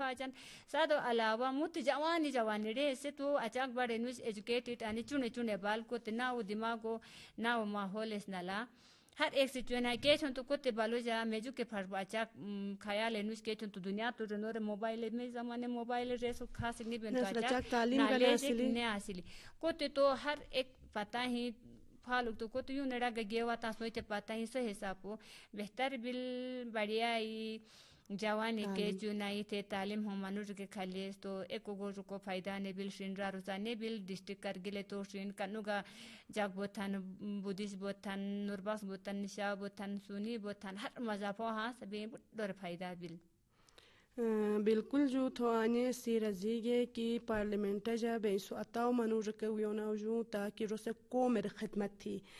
आजन सादो अलावा मुत जवानी जवानी रे से तो अचाक बड़े नुस एजुकेटेड आणि चुने चुने बाल को ना वो दिमागो ना वो माहौल इस नला हर एक सिचुएशन है के छन तो कोते बालो जा मेजू के फर बाचा ख्याल है नुस के छन तो दुनिया तो नोर मोबाइल में जमाने मोबाइल रे सो खास नहीं बन तो अच्छा तालीम ने हासिल कोते तो हर एक पता ही फालू तो को तो यूं नड़ा गगेवा ता सोते पता ही सो हिसाबो बेहतर बिल बढ़िया ही जवानी के चुनाई थे तालीम हो मनुष्य के खाली तो एको गोर को फायदा ने बिल श्रीनरा रुसाने बिल डिस्ट्रिक्ट कर गिले तो श्रीन कनुगा जाग बोथान बुद्धिस्ट बोथान नुरबास बोथान निशा बोथान सुनी बोथान हर मजा पो हाँ सभी डर फायदा बिल बिल्कुल जो थोआने सिरजीगे की पार्लियामेंट जा बेसो अताव मनुष्य के वियोना जो ताकि रोसे को मेरे खिदमत थी